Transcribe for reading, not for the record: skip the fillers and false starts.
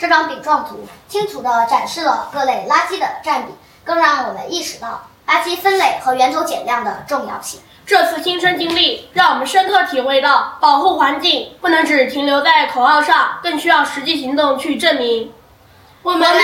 这张饼状图清楚地展示了各类垃圾的占比，更让我们意识到垃圾分类和源头减量的重要性。 这次亲身经历让我们深刻体会到，保护环境不能只停留在口号上，更需要实际行动去证明。我们